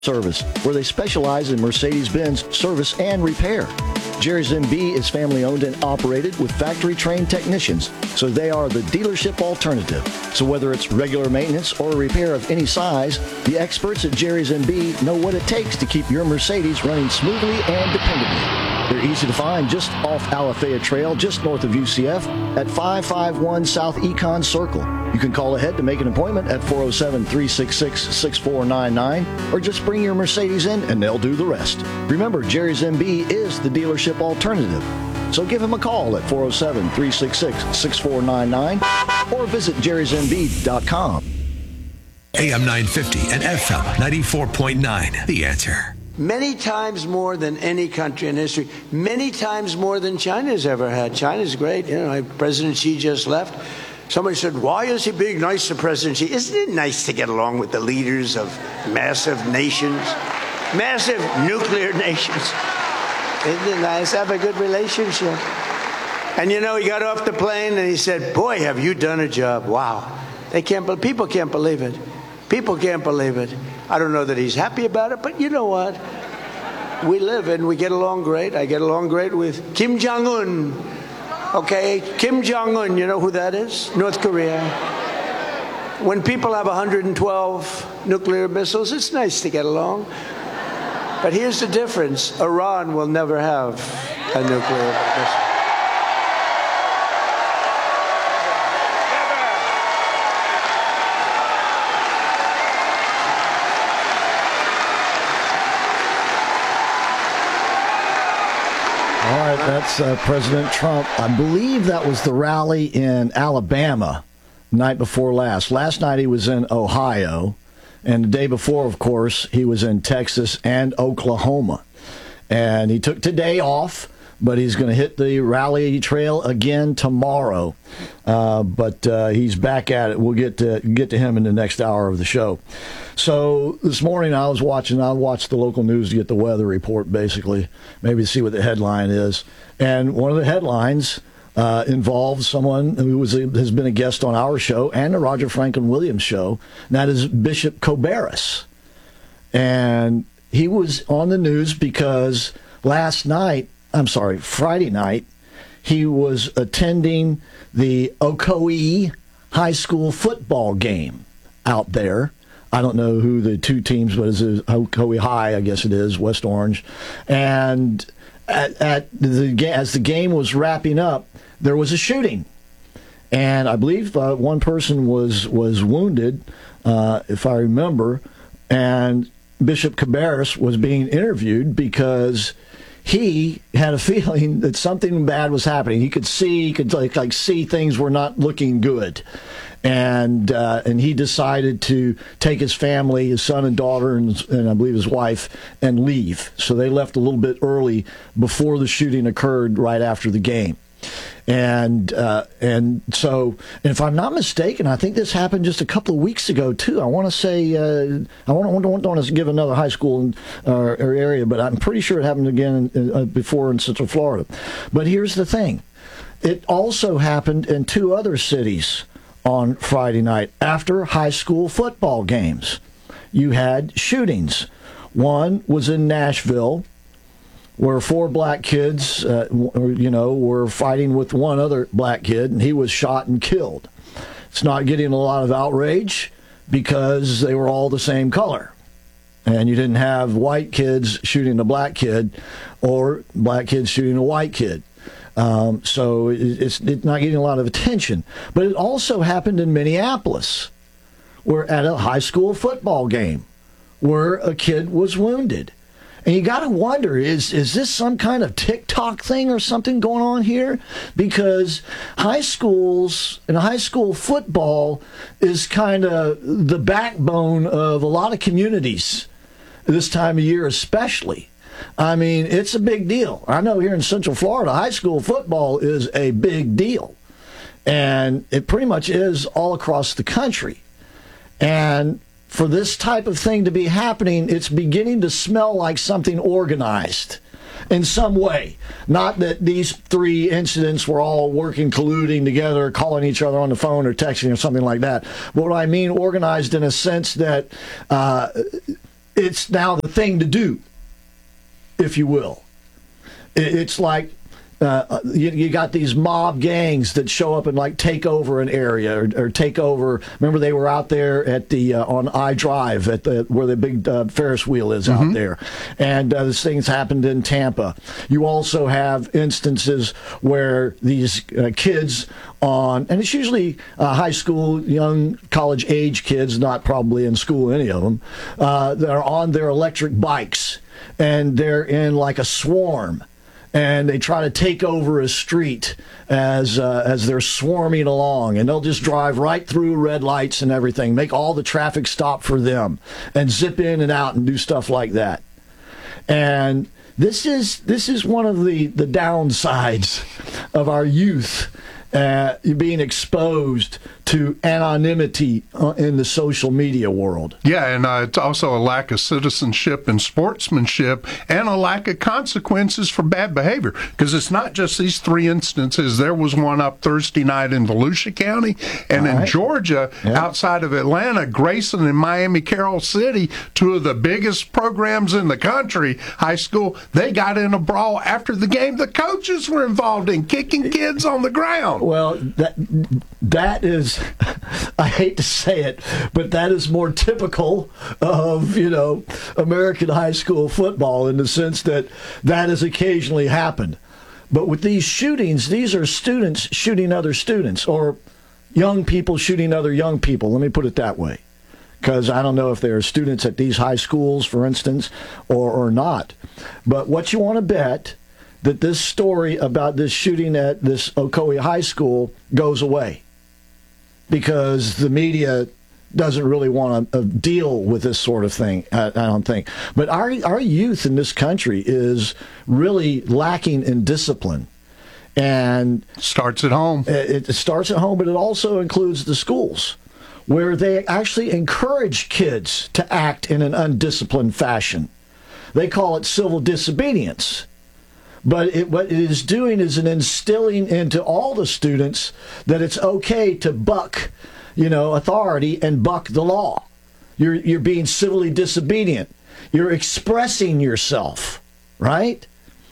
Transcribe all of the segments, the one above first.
Service, where they specialize in Mercedes-Benz service and repair. Jerry's MB is family-owned and operated with factory-trained technicians, so they are the dealership alternative. So whether it's regular maintenance or a repair of any size, the experts at Jerry's MB know what it takes to keep your Mercedes running smoothly and dependably. They're easy to find just off Alafaya Trail, just north of UCF, at 551 South Econ Circle. You can call ahead to make an appointment at 407-366-6499, or just bring your Mercedes in and they'll do the rest. Remember, Jerry's MB is the dealership alternative. So give him a call at 407-366-6499 or visit jerrysmb.com. AM 950 and FM 94.9, The Answer. Many times more than any country in history, many times more than China's ever had. China's great. You know, President Xi just left. Somebody said, why is he being nice to President Xi? Isn't it nice to get along with the leaders of massive nations, massive nuclear nations? Isn't it nice to have a good relationship? And you know, he got off the plane and he said, boy, have you done a job. Wow. People can't believe it. People can't believe it. I don't know that he's happy about it, but you know what? We live and we get along great. I get along great with Kim Jong-un. Okay, Kim Jong-un, you know who that is? North Korea. When people have 112 nuclear missiles, it's nice to get along. But here's the difference. Iran will never have a nuclear missile. All right, that's President Trump. I believe that was the rally in Alabama night before last. Last night he was in Ohio, and the day before, of course, he was in Texas and Oklahoma. And he took today off, but he's going to hit the rally trail again tomorrow. But he's back at it. We'll get to him in the next hour of the show. So this morning I watched the local news to get the weather report, basically, maybe to see what the headline is. And one of the headlines involves someone who has been a guest on our show and the Roger Franklin Williams show, and that is Bishop Koberis. And he was on the news because Friday night, he was attending the Ocoee High School football game out there. I don't know who the two teams, but it's Ocoee High, I guess it is, West Orange. And as the game was wrapping up, there was a shooting. And I believe one person was wounded, if I remember. And Bishop Koberis was being interviewed because he had a feeling that something bad was happening. He could see things were not looking good. And he decided to take his family, his son and daughter, and I believe his wife, and leave. So they left a little bit early before the shooting occurred right after the game. And so, if I'm not mistaken, I think this happened just a couple of weeks ago too. I want to say I don't want to give another high school or area, but I'm pretty sure it happened again before in Central Florida. But here's the thing: it also happened in two other cities on Friday night after high school football games. You had shootings. One was in Nashville, where four black kids, were fighting with one other black kid, and he was shot and killed. It's not getting a lot of outrage because they were all the same color. And you didn't have white kids shooting a black kid or black kids shooting a white kid. So it's not getting a lot of attention. But it also happened in Minneapolis, where at a high school football game, where a kid was wounded. And you got to wonder, is this some kind of TikTok thing or something going on here? Because high school football is kind of the backbone of a lot of communities this time of year especially. I mean, it's a big deal. I know here in Central Florida, high school football is a big deal. And it pretty much is all across the country. And for this type of thing to be happening, it's beginning to smell like something organized in some way. Not that these three incidents were all colluding together, calling each other on the phone or texting or something like that. But what I mean organized in a sense that it's now the thing to do, if you will. It's like you got these mob gangs that show up and like take over an area or take over. Remember, they were out there at the on I-Drive at where the big Ferris wheel is out there, and this thing's happened in Tampa. You also have instances where these kids and it's usually high school, young college age kids, not probably in school, any of them, that are on their electric bikes, and they're in like a swarm. And they try to take over a street as they're swarming along, and they'll just drive right through red lights and everything, make all the traffic stop for them, and zip in and out and do stuff like that. And this is one of the downsides of our youth being exposed to anonymity in the social media world. Yeah, and it's also a lack of citizenship and sportsmanship and a lack of consequences for bad behavior. Because it's not just these three instances. There was one up Thursday night in Volusia County, and in Georgia, outside of Atlanta, Grayson and Miami Carroll City, two of the biggest programs in the country, high school, they got in a brawl after the game. The coaches were involved in kicking kids on the ground. Well, that is, I hate to say it, but that is more typical of, American high school football in the sense that has occasionally happened. But with these shootings, these are students shooting other students, or young people shooting other young people. Let me put it that way. Because I don't know if there are students at these high schools, for instance, or not. But what you want to bet that this story about this shooting at this Ocoee High School goes away, because the media doesn't really want to deal with this sort of thing, I don't think. But our youth in this country is really lacking in discipline. And starts at home. It starts at home, but it also includes the schools, where they actually encourage kids to act in an undisciplined fashion. They call it civil disobedience. But what it is doing is instilling into all the students that it's okay to buck, authority and buck the law. You're being civilly disobedient. You're expressing yourself, right?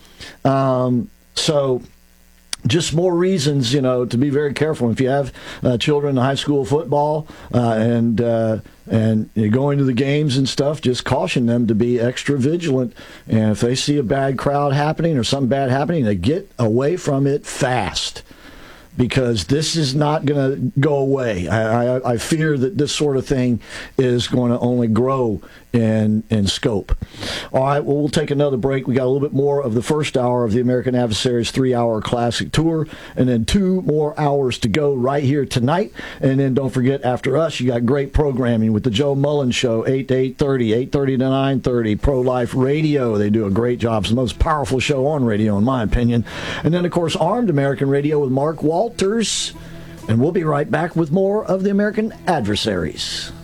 So just more reasons, to be very careful. If you have children in high school football and you're going to the games and stuff, just caution them to be extra vigilant. And if they see a bad crowd happening or something bad happening, they get away from it fast, because this is not going to go away. I fear that this sort of thing is going to only grow in scope. All right, well, we'll take another break. We got a little bit more of the first hour of the American Adversaries 3-hour classic tour, and then 2 more hours to go right here tonight. And then don't forget, after us, you got great programming with the Joe Mullen Show, 8 to 8:30, 8:30 to 9:30, Pro-Life Radio. They do a great job. It's the most powerful show on radio, in my opinion. And then, of course, Armed American Radio with Mark Walters. And we'll be right back with more of the American Adversaries.